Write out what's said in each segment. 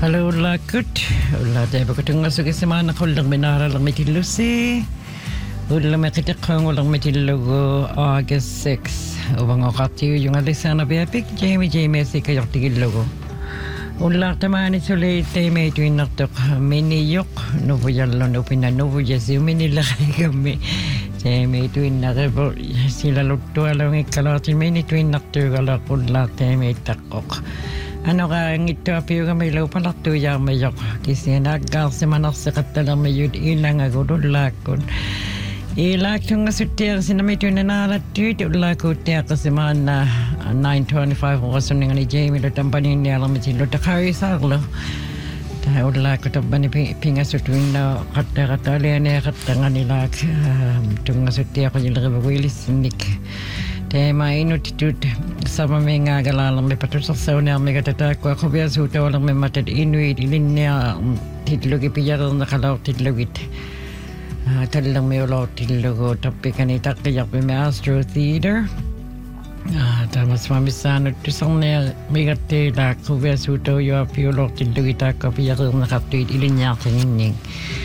Halo lakut, ulla tayo pagkatunga sa kasamana ko lang minara lang mitilusi. Ulla makitakang ulang mitilugo August 6. Ubang okatiyo yung alisana biapik, Jamie si kayok tigilugo. Ulla tamani sulit tayo may tuwing naktok miniyok. Nubo yalo no pinanubo yasi uminilakay kami. Jamie tuwing nakabol sila luto alang ikalatin mini tuwing naktok ulla tayo may takok. Ano ka ang ito apiyo ka may lupa tuya mayok kasi nagal si manak sa katalang mayud ilang agudulakon ilakong nga sutiya sinamito na nalatut ulako tiya kasi mana 9:25 ko kasi nga ni Jamie lutampanin niya lang mati lutakari sarlo tayo ulako tabani pingasutwing na kata-katalian niya katanga nila tunga sutiya ko yung lagawilis sinik tema inutitut sama menga galalang may patusok na may katatakwa ko biya suta walang may matad inuit ilin niya titlugi piyaral na kalaw titlugit talang may ulaw titlugo tapi kanita kayak may Astro Theater tamas mamisano tusang na may katila ko biya suta yung piulok titlugit ako piyaral na kaptuit ilin niya kanining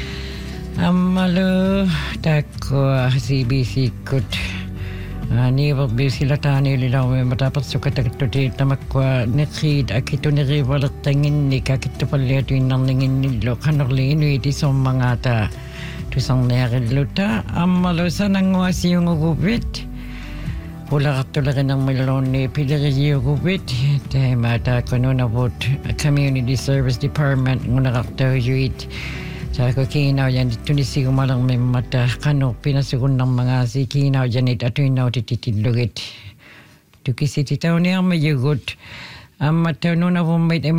amalo tako CBC kut ni wabbi sila tani lilaw matapos sukat agtuti tamakwa nikid akito ni riwalat tangin ni kakito palyado nang ningin nilo kanorli inuiti sa mga ta tusang nayakidluta amalosa nang wasi yung ugubit pula katulagan ng milon ni piliri yung ugubit tayo mata ko nun about Community Service Department ng nakaktaw yuit sa ko kinaw yan dito ni sigo malang may mata kano pinasugon ng mga si kinaw yan ito inaw tititilugit. Tukisi titaw niya may yugot. Ang mata nun na bumait ay